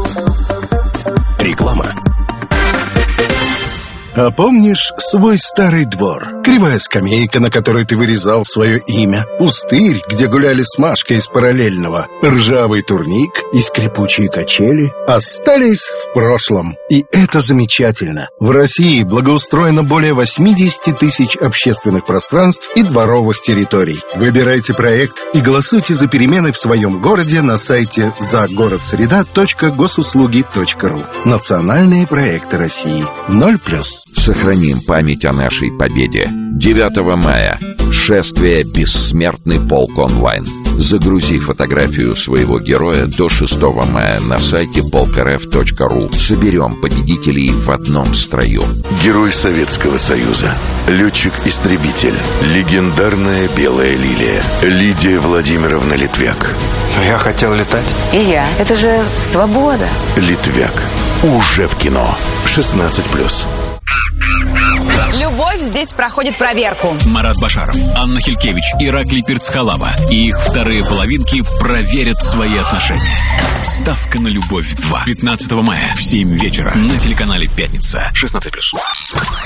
Реклама. А помнишь свой старый двор? Кривая скамейка, на которой ты вырезал свое имя, пустырь, где гуляли с Машкой из параллельного, ржавый турник и скрипучие качели остались в прошлом. И это замечательно. В России благоустроено более 80 тысяч общественных пространств и дворовых территорий. Выбирайте проект и голосуйте за перемены в своем городе на сайте загородсреда.госуслуги.ру. Национальные проекты России. 0+. Сохраним память о нашей победе. 9 мая. Шествие «Бессмертный полк онлайн». Загрузи фотографию своего героя до 6 мая на сайте polkrf.ru. Соберем победителей в одном строю. Герой Советского Союза, летчик-истребитель, легендарная белая лилия, Лидия Владимировна Литвяк. Я хотел летать. И я. Это же свобода. Литвяк. Уже в кино. 16+. Любовь здесь проходит проверку. Марат Башаров, Анна Хилькевич, Ираклий Пирцхалава и их вторые половинки проверят свои отношения. Ставка на любовь 2. 15 мая в 7 вечера на телеканале «Пятница». 16+.